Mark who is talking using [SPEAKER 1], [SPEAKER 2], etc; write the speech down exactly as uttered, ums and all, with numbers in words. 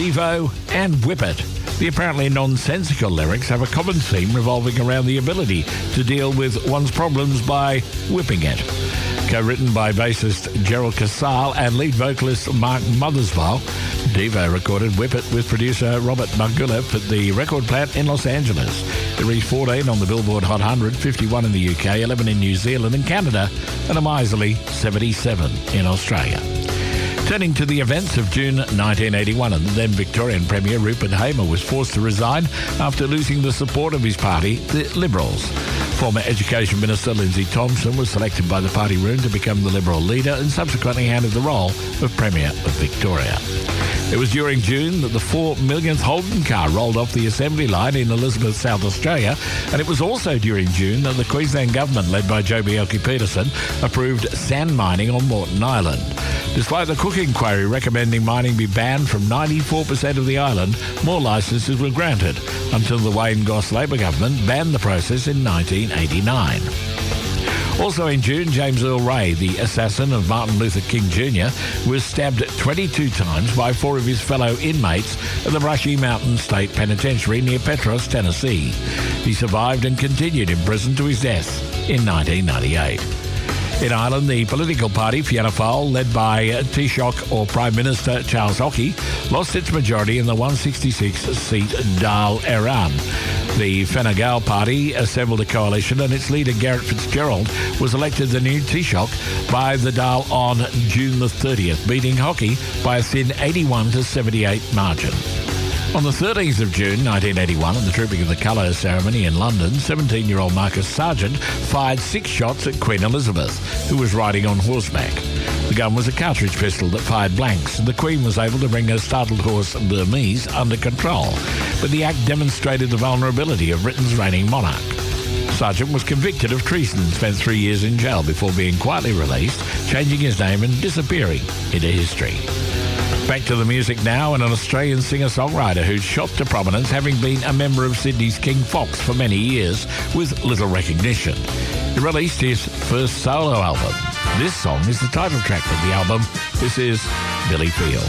[SPEAKER 1] Devo and Whip It. The apparently nonsensical lyrics have a common theme revolving around the ability to deal with one's problems by whipping it. Co-written by bassist Gerald Casale and lead vocalist Mark Mothersbaugh, Devo recorded Whip It with producer Robert Margouleff at the record plant in Los Angeles. It reached fourteen on the Billboard Hot one hundred, fifty-one in the U K, eleven in New Zealand and Canada, and a miserly seventy-seven in Australia. Turning to the events of June nineteen eighty-one, and the then Victorian Premier Rupert Hamer was forced to resign after losing the support of his party, the Liberals. Former Education Minister Lindsay Thompson was selected by the party room to become the Liberal leader and subsequently handed the role of Premier of Victoria. It was during June that the four millionth Holden car rolled off the assembly line in Elizabeth, South Australia, and it was also during June that the Queensland Government, led by Joh Bjelke-Petersen, approved sand mining on Moreton Island. Despite the Cook Inquiry recommending mining be banned from ninety-four percent of the island, more licences were granted until the Wayne Goss Labor government banned the process in nineteen eighty-nine. Also in June, James Earl Ray, the assassin of Martin Luther King Junior, was stabbed twenty-two times by four of his fellow inmates at the Brushy Mountain State Penitentiary near Petros, Tennessee. He survived and continued in prison to his death in nineteen ninety-eight. In Ireland, the political party Fianna Fáil, led by Taoiseach or Prime Minister Charles Haughey, lost its majority in the one hundred sixty-six seat Dáil Éireann. The Fine Gael party assembled a coalition and its leader Garret Fitzgerald was elected the new Taoiseach by the Dáil on June the thirtieth, beating Haughey by a thin eighty-one to seventy-eight margin. On the thirteenth of June nineteen eighty-one, at the Trooping of the Colours ceremony in London, seventeen-year-old Marcus Sargent fired six shots at Queen Elizabeth, who was riding on horseback. The gun was a cartridge pistol that fired blanks, and the Queen was able to bring her startled horse Burmese under control. But the act demonstrated the vulnerability of Britain's reigning monarch. Sargent was convicted of treason and spent three years in jail before being quietly released, changing his name and disappearing into history. Back to the music now, and an Australian singer-songwriter who's shot to prominence, having been a member of Sydney's King Fox for many years with little recognition. He released his first solo album. This song is the title track of the album. This is Billy Field.